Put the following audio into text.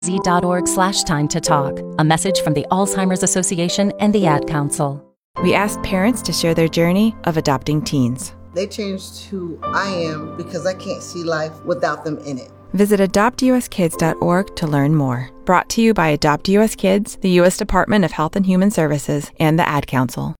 z.org/time to talk. A message from the Alzheimer's Association and the Ad Council. We asked parents to share their journey of adopting teens. They changed who I am because I can't see life without them in it. Visit adoptuskids.org to learn more. Brought to you by Adopt US Kids, the U.S. Department of Health and Human Services, and the Ad Council.